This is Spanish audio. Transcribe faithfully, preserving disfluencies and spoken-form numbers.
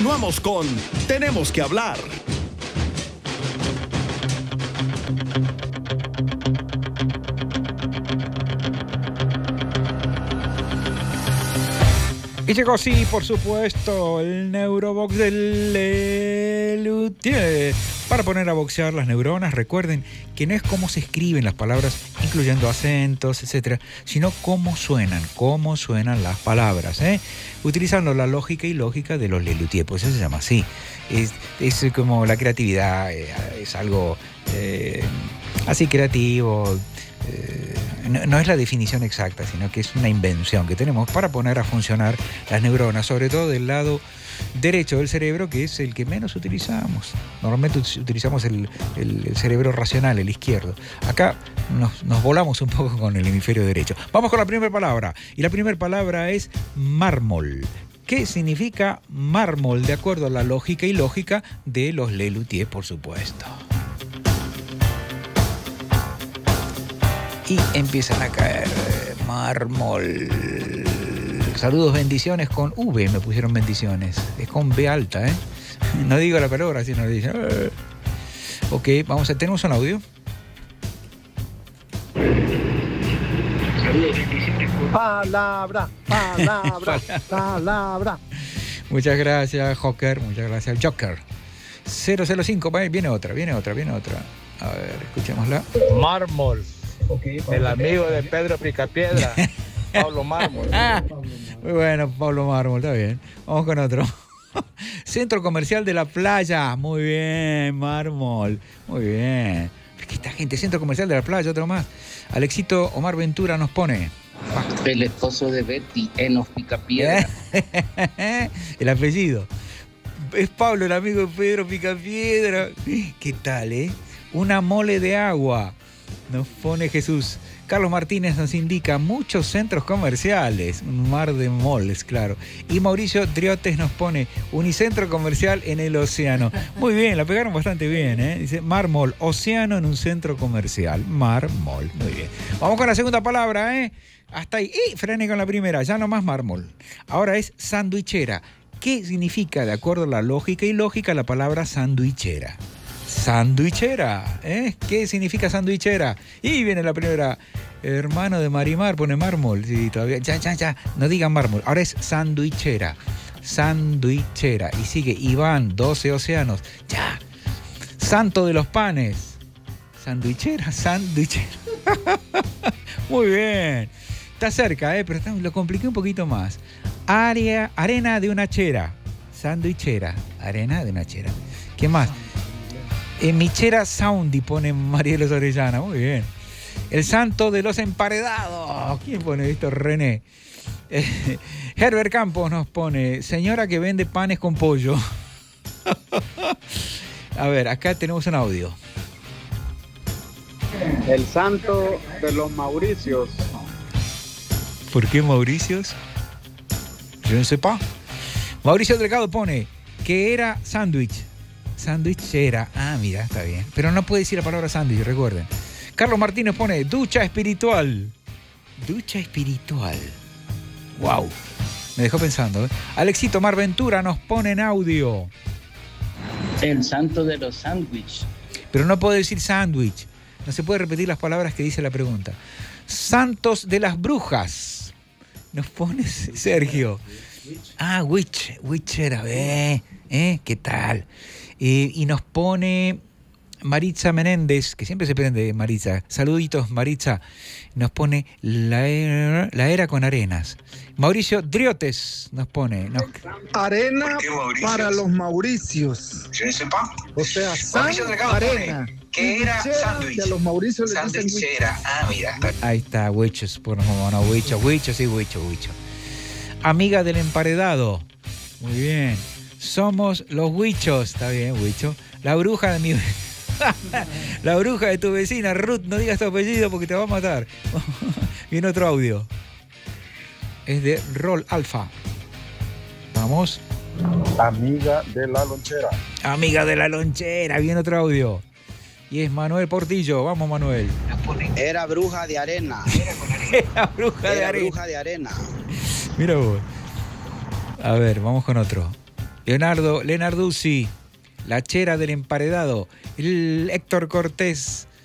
Continuamos con Tenemos que hablar. Y llegó, sí, por supuesto, el Neurobox del Lelutier. Para poner a boxear las neuronas, recuerden que no es cómo se escriben las palabras, incluyendo acentos, etcétera, sino cómo suenan, cómo suenan las palabras, ¿eh? Utilizando la lógica y lógica de los Lelutier, pues eso se llama así. Es, es como la creatividad, eh, es algo eh, así creativo. Eh, no, no es la definición exacta, sino que es una invención que tenemos para poner a funcionar las neuronas, sobre todo del lado derecho del cerebro, que es el que menos utilizamos. Normalmente utilizamos el, el, el cerebro racional, el izquierdo. Acá nos, nos volamos un poco con el hemisferio derecho. Vamos con la primera palabra. Y la primera palabra es mármol. ¿Qué significa mármol? De acuerdo a la lógica y lógica de los Lelutier, por supuesto. Y empiezan a caer mármol. Saludos, bendiciones con V, me pusieron bendiciones. Es con B alta, ¿eh? No digo la palabra, sino le dicen. Eh. Ok, vamos a... ¿Tenemos un audio? Saludos, bendiciones con... Palabra, palabra, palabra. Muchas gracias, Joker. Muchas gracias, Joker. cero cero cinco, viene otra, viene otra, viene otra. A ver, escuchémosla. Mármol. Okay, el amigo de Pedro Picapiedra, Pablo Mármol. Ah, muy bueno, Pablo Mármol, está bien. Vamos con otro. Centro Comercial de la Playa. Muy bien, Mármol. Muy bien. ¿Qué esta gente? Centro Comercial de la Playa, otro más. Alexito Omar Ventura nos pone. El esposo de Betty, Enos Picapiedra. El apellido. Es Pablo, el amigo de Pedro Picapiedra. ¿Qué tal, eh? Una mole de agua. Nos pone Jesús. Carlos Martínez nos indica muchos centros comerciales, un mar de moles, claro. Y Mauricio Driotes nos pone unicentro comercial en el océano. Muy bien, la pegaron bastante bien, ¿eh? Dice mármol, océano en un centro comercial. Mármol, muy bien. Vamos con la segunda palabra, ¿eh? Hasta ahí. Y frené con la primera, ya no más mármol. Ahora es sandwichera. ¿Qué significa, de acuerdo a la lógica y lógica, la palabra sandwichera? Sandwichera, ¿eh? ¿Qué significa sandwichera? Y viene la primera. Hermano de Marimar pone mármol. Sí, todavía. Ya, ya, ya. No digan mármol. Ahora es sandwichera. Sandwichera. Y sigue Iván, doce océanos. Ya. Santo de los panes. Sandwichera, sandwichera. Muy bien. Está cerca, ¿eh? Pero lo compliqué un poquito más. Área, arena de una chera. Sandwichera. Arena de una chera. ¿Qué más? Eh, Michera Saundi pone Marielos Orellana. Muy bien. El santo de los emparedados. ¿Quién pone esto? René. Eh, Herbert Campos nos pone señora que vende panes con pollo. A ver, acá tenemos un audio. El santo de los Mauricios. ¿Por qué Mauricios? Yo no sé pas. Mauricio Delgado pone que era sándwich. Sandwichera. Ah, mira, está bien. Pero no puede decir la palabra sándwich, recuerden. Carlos Martínez pone ducha espiritual. Ducha espiritual. Wow. Me dejó pensando, ¿eh? Alexito Marventura nos pone en audio. El santo de los sándwiches. Pero no puedo decir sándwich. No se puede repetir las palabras que dice la pregunta. Santos de las brujas. Nos pone Sergio. Ah, witch. Witchera, ¿eh? ¿Eh? ¿Qué tal? Eh, y nos pone Maritza Menéndez, que siempre se prende Maritza. Saluditos, Maritza. Nos pone la era, la era con arenas. Mauricio Driotes nos pone. Nos... Arena para los Mauricios. Je ne sais pas. O sea, san, arena. Que era sándwich. A los Mauricios les dicen Sándwichera. Ah, mira. Ahí está, huichos. Por no, no, huicho, huicho, sí, huicho, huicho. Amiga del emparedado. Muy bien. Somos los huichos. Está bien, huicho. La bruja de mi... La bruja de tu vecina, Ruth. No digas tu apellido porque te va a matar. Viene otro audio. Es de Rol Alfa. Vamos. Amiga de la lonchera. Amiga de la lonchera. Viene otro audio. Y es Manuel Portillo. Vamos, Manuel. Era bruja de arena. Era bruja de Era arena. bruja de arena. Mira vos. A ver, vamos con otro. Leonardo, Leonarduzzi, la chera del emparedado. El Héctor Cortés,